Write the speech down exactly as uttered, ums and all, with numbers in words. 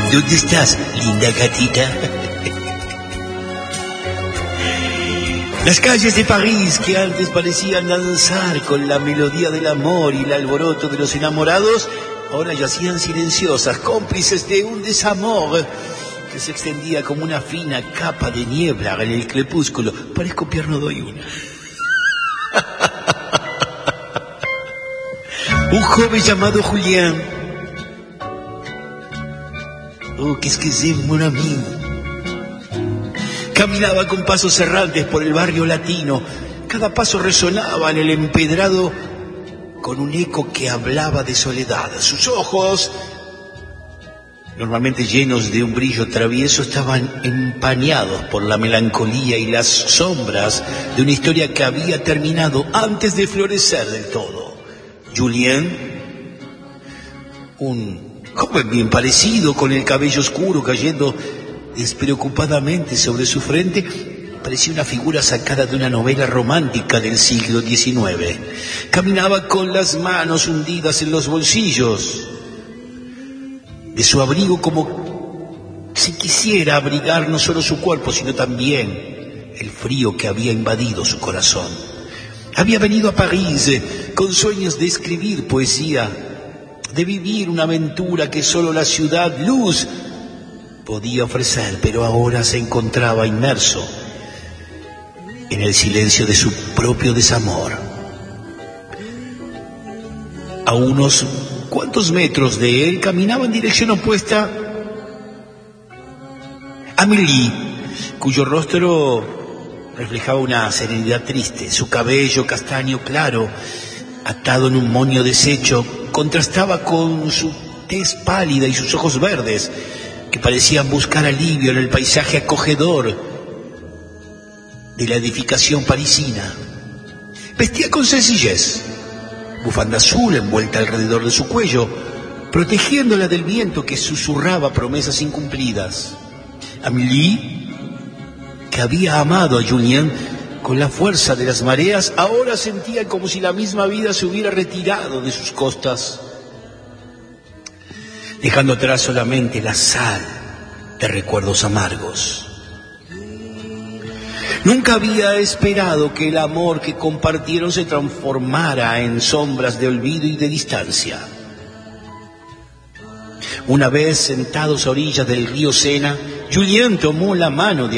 ¿Dónde estás, linda gatita? Las calles de París, que antes parecían danzar con la melodía del amor y el alboroto de los enamorados, ahora yacían silenciosas, cómplices de un desamor que se extendía como una fina capa de niebla en el crepúsculo. Parezco Pierno doy una. Un joven llamado Julián. Oh, qu'est-ce que c'est, mon ami. Caminaba con pasos errantes por el barrio latino. Cada paso resonaba en el empedrado con un eco que hablaba de soledad. Sus ojos, normalmente llenos de un brillo travieso, estaban empañados por la melancolía y las sombras de una historia que había terminado antes de florecer del todo. Julien, un joven bien parecido, con el cabello oscuro cayendo despreocupadamente sobre su frente, parecía una figura sacada de una novela romántica del siglo diecinueve. Caminaba con las manos hundidas en los bolsillos de su abrigo, como si quisiera abrigar no solo su cuerpo, sino también el frío que había invadido su corazón. Había venido a París eh, con sueños de escribir poesía, de vivir una aventura que solo la ciudad luz podía ofrecer, pero ahora se encontraba inmerso en el silencio de su propio desamor. A unos cuantos metros de él caminaba en dirección opuesta Amélie, cuyo rostro reflejaba una serenidad triste. Su cabello castaño claro, atado en un moño deshecho, contrastaba con su tez pálida y sus ojos verdes, que parecían buscar alivio en el paisaje acogedor de la edificación parisina. Vestía con sencillez, bufanda azul envuelta alrededor de su cuello, protegiéndola del viento que susurraba promesas incumplidas. Amélie, que había amado a Julien con la fuerza de las mareas, ahora sentía como si la misma vida se hubiera retirado de sus costas, dejando atrás solamente la sal de recuerdos amargos. Nunca había esperado que el amor que compartieron se transformara en sombras de olvido y de distancia. Una vez sentados a orillas del río Sena, Julien tomó la mano de